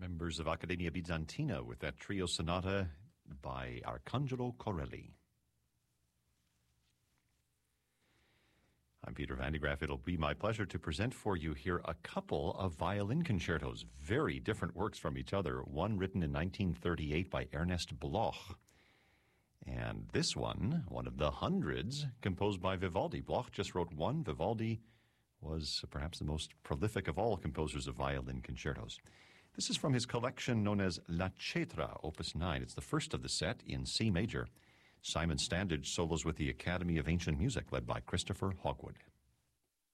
Members of Accademia Bizantina with that trio sonata by Arcangelo Corelli. I'm Peter Van de Graaff. It'll be my pleasure to present for you here a couple of violin concertos, very different works from each other. One written in 1938 by Ernest Bloch, and this one of the hundreds composed by Vivaldi. Bloch just wrote one. Vivaldi was perhaps the most prolific of all composers of violin concertos. This is from his collection known as La Cetra, Opus 9. It's the first of the set in C major. Simon Standage solos with the Academy of Ancient Music, led by Christopher Hogwood.